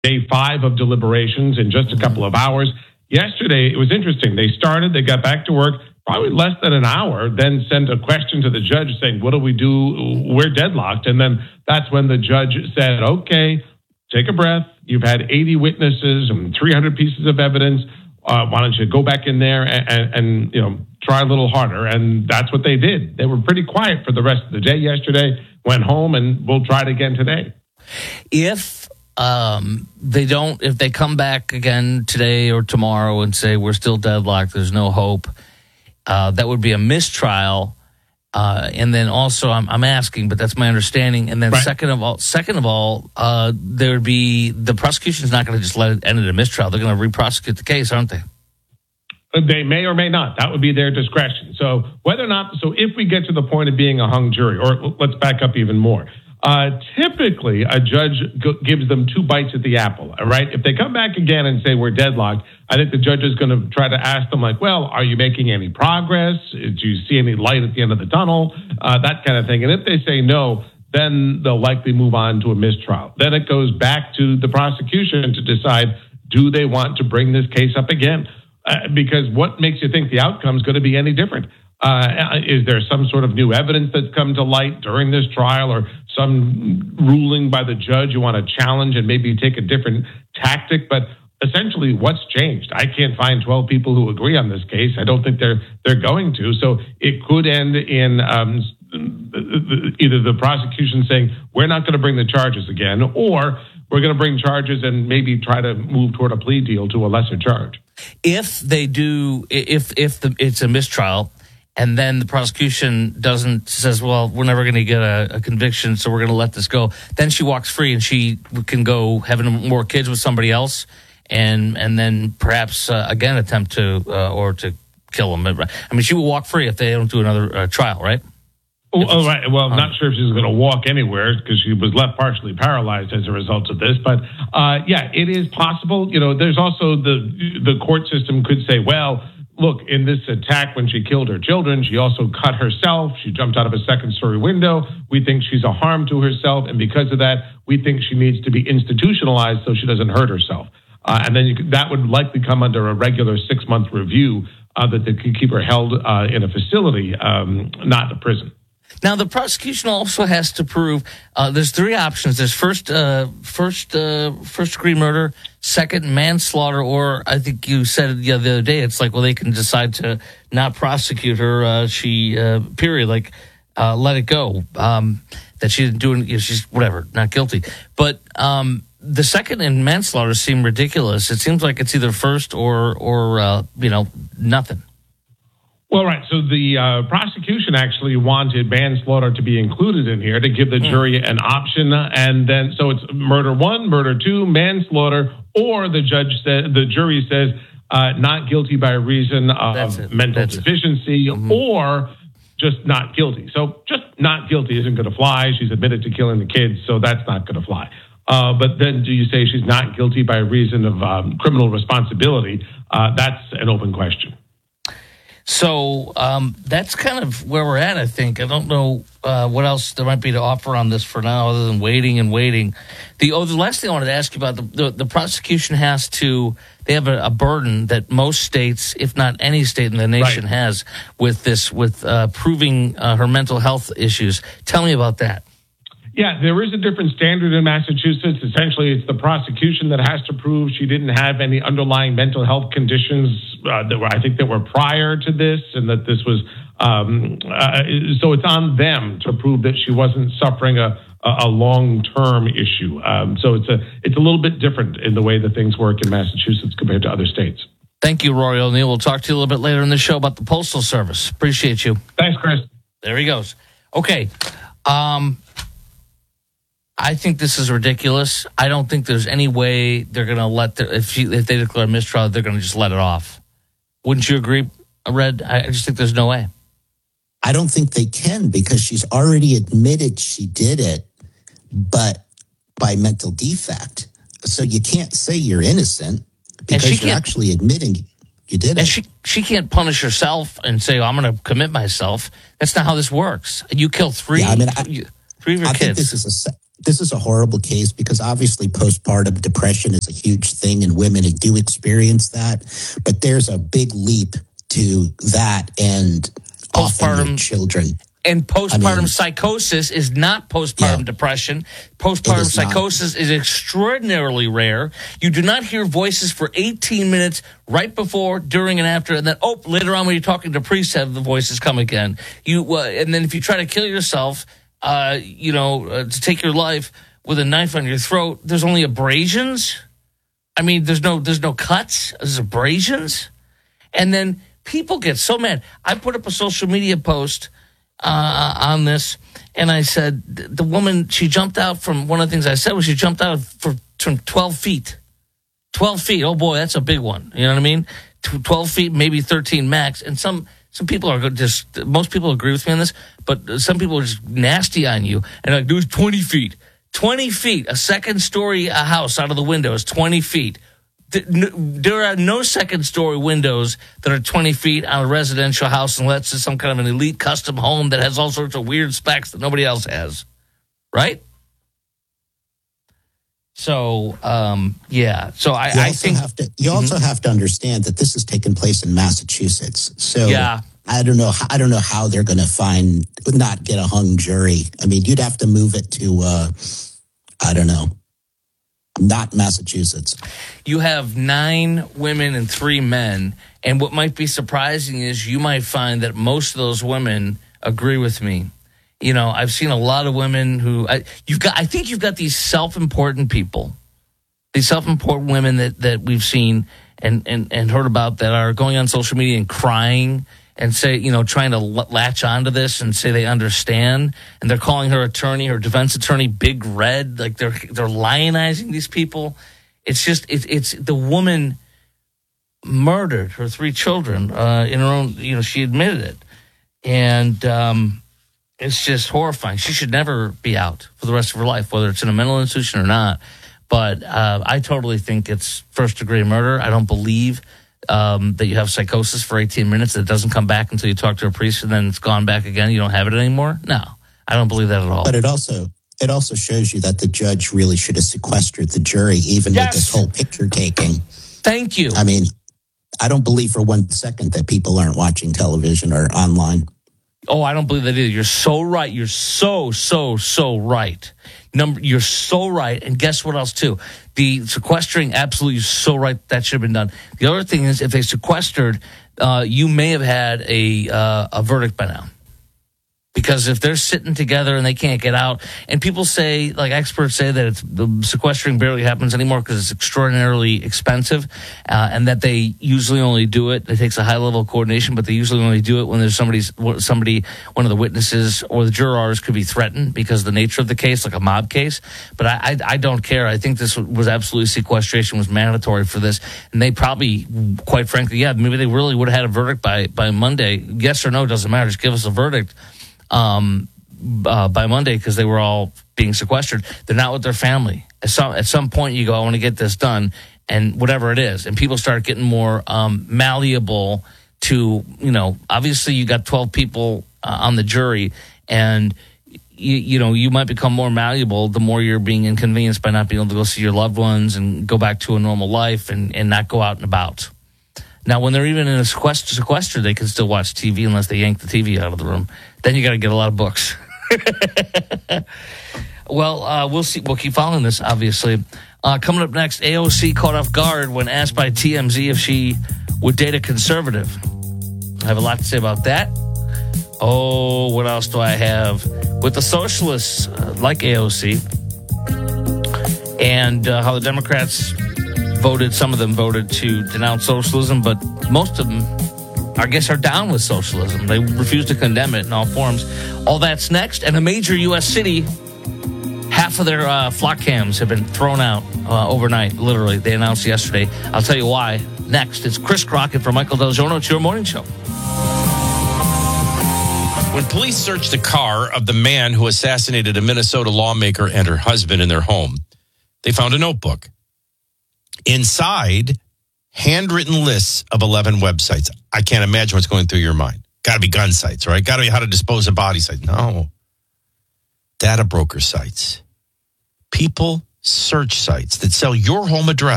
day 5 of deliberations in just a couple of hours. Yesterday, it was interesting. They got back to work probably less than an hour, then sent a question to the judge saying, what do we do? We're deadlocked. And then that's when the judge said, okay, take a breath. You've had 80 witnesses and 300 pieces of evidence. Why don't you go back in there and try a little harder? And that's what they did. They were pretty quiet for the rest of the day yesterday, went home, and we'll try it again today. If they come back again today or tomorrow and say we're still deadlocked, there's no hope, that would be a mistrial. And then also, I'm asking, but that's my understanding. And then right. second of all, there would be the prosecution's not going to just let it end in a mistrial. They're going to re-prosecute the case, aren't they? They may or may not. That would be their discretion. So if we get to the point of being a hung jury, or let's back up even more. Typically, a judge gives them 2 bites at the apple, all right? If they come back again and say we're deadlocked, I think the judge is going to try to ask them, like, well, are you making any progress? Do you see any light at the end of the tunnel? That kind of thing. And if they say no, then they'll likely move on to a mistrial. Then it goes back to the prosecution to decide, do they want to bring this case up again? Because what makes you think the outcome is going to be any different? Is there some sort of new evidence that's come to light during this trial, or some ruling by the judge you want to challenge and maybe take a different tactic? But essentially, what's changed? I can't find 12 people who agree on this case. I don't think they're going to. So it could end in either the prosecution saying, we're not going to bring the charges again, or we're going to bring charges and maybe try to move toward a plea deal to a lesser charge. If they do, it's a mistrial, and then the prosecution says, well, we're never going to get a conviction, so we're going to let this go. Then she walks free and she can go having more kids with somebody else, and then perhaps again attempt to kill them. I mean, she will walk free if they don't do another trial, right? Oh, right. Well, I'm not sure if she's going to walk anywhere because she was left partially paralyzed as a result of this. But it is possible. There's also the court system could say, well, look, in this attack when she killed her children, she also cut herself. She jumped out of a second-story window. We think she's a harm to herself. And because of that, we think she needs to be institutionalized so she doesn't hurt herself. And then that would likely come under a regular 6-month review that they could keep her held in a facility, not a prison. Now, the prosecution also has to prove there's 3 options. There's first degree murder, second manslaughter, or I think you said it the other day, it's like, well, they can decide to not prosecute her. Let it go. That she didn't do it. She's whatever, not guilty. But the second and manslaughter seem ridiculous. It seems like it's either first or nothing. Well, right. So the prosecution actually wanted manslaughter to be included in here to give the jury an option. And then, so it's murder 1, murder 2, manslaughter, or the jury says not guilty by reason of mental deficiency, or just not guilty. So just not guilty isn't going to fly. She's admitted to killing the kids, so that's not going to fly. But then do you say she's not guilty by reason of criminal responsibility? That's an open question. So that's kind of where we're at, I think. I don't know what else there might be to offer on this for now other than waiting and waiting. The last thing I wanted to ask you about, the prosecution they have a burden that most states, if not any state in the nation, has with proving her mental health issues. Tell me about that. Yeah, there is a different standard in Massachusetts. Essentially, it's the prosecution that has to prove she didn't have any underlying mental health conditions that were prior to this, and that this was so it's on them to prove that she wasn't suffering a long-term issue. So it's a little bit different in the way that things work in Massachusetts compared to other states. Thank you, Rory O'Neill. We'll talk to you a little bit later in the show about the Postal Service. Appreciate you. Thanks, Chris. There he goes. Okay. I think this is ridiculous. I don't think there's any way they're going to if they declare a mistrial, they're going to just let it off. Wouldn't you agree, Red? I just think there's no way. I don't think they can because she's already admitted she did it, but by mental defect. So you can't say you're innocent because you're actually admitting you did it. And she can't punish herself and say, I'm going to commit myself. That's not how this works. You kill 3 of your kids. Think this is this is a horrible case because obviously postpartum depression is a huge thing and women do experience that. But there's a big leap to that and postpartum children. And postpartum psychosis is not postpartum depression. Postpartum psychosis is extraordinarily rare. You do not hear voices for 18 minutes right before, during, and after, and then, later on when you're talking to priests, have the voices come again. And then if you try to kill yourself, to take your life with a knife on your throat, there's only abrasions. I mean, there's no cuts. There's abrasions. And then people get so mad. I put up a social media post on this, and I said the woman, she jumped out from, one of the things I said was she jumped out from 12 feet. 12 feet, oh boy, that's a big one. You know what I mean? 12 feet, maybe 13 max. And some people are just, most people agree with me on this, but some people are just nasty on you. And like, dude, 20 feet. 20 feet, a second-story house out of the window is 20 feet. There are no second-story windows that are 20 feet on a residential house unless it's some kind of an elite custom home that has all sorts of weird specs that nobody else has, right? So, So I think you also have to understand that this has taken place in Massachusetts. So I don't know how they're going to not get a hung jury. I mean, you'd have to move it to not Massachusetts. You have 9 women and 3 men. And what might be surprising is you might find that most of those women agree with me. You know, I've seen a lot of women who I think you've got these self-important people, these self-important women that we've seen and heard about that are going on social media and crying and say, trying to latch onto this and say they understand. And they're calling her attorney, her defense attorney, Big Red. Like they're lionizing these people. It's just, it's the woman murdered her 3 children in her own, she admitted it. And it's just horrifying. She should never be out for the rest of her life, whether it's in a mental institution or not. But I totally think it's first-degree murder. I don't believe that you have psychosis for 18 minutes that doesn't come back until you talk to a priest and then it's gone back again. You don't have it anymore. No, I don't believe that at all. But it also shows you that the judge really should have sequestered the jury, even with this whole picture taking. Thank you. I mean, I don't believe for 1 second that people aren't watching television or online. Oh, I don't believe that either. You're so right. You're so right. You're so right. And guess what else, too? The sequestering, absolutely, you're so right. That should have been done. The other thing is, if they sequestered, you may have had a verdict by now. Because if they're sitting together and they can't get out, and people say, like experts say, that the sequestering barely happens anymore because it's extraordinarily expensive, and that they usually only do it. It takes a high level of coordination, but they usually only do it when there's somebody, one of the witnesses or the jurors could be threatened because of the nature of the case, like a mob case. But I don't care. I think this was absolutely, sequestration was mandatory for this, and they probably, quite frankly, maybe they really would have had a verdict by Monday. Yes or no, doesn't matter. Just give us a verdict. By Monday, because they were all being sequestered. They're not with their family. At some point you go, I want to get this done, and whatever it is. And people start getting more malleable to, obviously you got 12 people on the jury, and you might become more malleable the more you're being inconvenienced by not being able to go see your loved ones and go back to a normal life and not go out and about. Now, when they're even in a sequester, they can still watch TV unless they yank the TV out of the room. Then you got to get a lot of books. Well, we'll see. We'll keep following this, obviously. Coming up next, AOC caught off guard when asked by TMZ if she would date a conservative. I have a lot to say about that. Oh, what else do I have? With the socialists like AOC and how the Democrats some of them voted to denounce socialism, but most of them, I guess, are down with socialism. They refuse to condemn it in all forms. All that's next. And a major U.S. city, half of their flock cams have been thrown out overnight, literally. They announced yesterday. I'll tell you why. Next, it's Chris Crockett for Michael Del Giorno. It's your morning show. When police searched the car of the man who assassinated a Minnesota lawmaker and her husband in their home, they found a notebook. Inside, handwritten lists of 11 websites. I can't imagine what's going through your mind. Got to be gun sites, right? Got to be how to dispose of body sites. No. Data broker sites. people search sites that sell your home address